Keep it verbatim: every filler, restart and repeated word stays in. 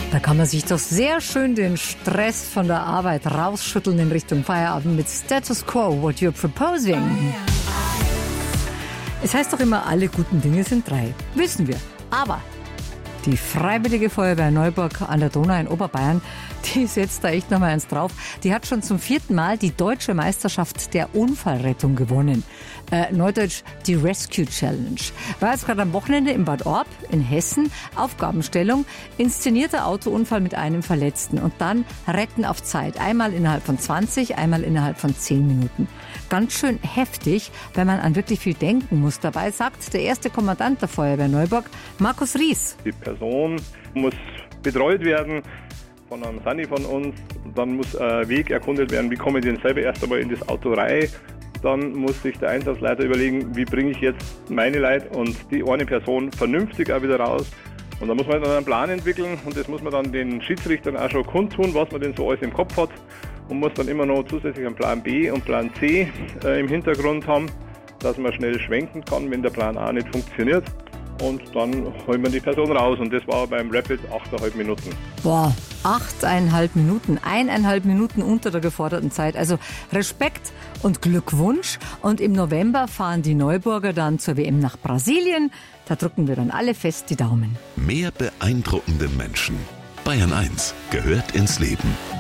Da kann man sich doch sehr schön den Stress von der Arbeit rausschütteln in Richtung Feierabend mit Status Quo, what you're proposing. Es heißt doch immer, alle guten Dinge sind drei. Wissen wir. Aber die Freiwillige Feuerwehr Neuburg an der Donau in Oberbayern, die setzt da echt nochmal eins drauf. Die hat schon zum vierten Mal die deutsche Meisterschaft der Unfallrettung gewonnen. Äh, Neudeutsch die Rescue Challenge. War jetzt gerade am Wochenende in Bad Orb in Hessen. Aufgabenstellung, inszenierter Autounfall mit einem Verletzten und dann retten auf Zeit. Einmal innerhalb von zwanzig, einmal innerhalb von zehn Minuten. Ganz schön heftig, wenn man an wirklich viel denken muss. Dabei sagt der erste Kommandant der Feuerwehr Neuburg, Markus Ries. Die Person muss betreut werden von einem Sani von uns. Dann muss ein Weg erkundet werden, wie komme ich denn selber erst einmal in das Auto rein. Dann muss sich der Einsatzleiter überlegen, wie bringe ich jetzt meine Leute und die eine Person vernünftig auch wieder raus. Und da muss man dann einen Plan entwickeln und das muss man dann den Schiedsrichtern auch schon kundtun, was man denn so alles im Kopf hat. Und muss dann immer noch zusätzlich einen Plan B und Plan C äh, im Hintergrund haben, dass man schnell schwenken kann, wenn der Plan A nicht funktioniert. Und dann holen wir die Person raus. Und das war beim Rapid achteinhalb Minuten. Boah, achteinhalb Minuten. Eineinhalb Minuten unter der geforderten Zeit. Also Respekt und Glückwunsch. Und im November fahren die Neuburger dann zur W M nach Brasilien. Da drücken wir dann alle fest die Daumen. Mehr beeindruckende Menschen. Bayern eins gehört ins Leben.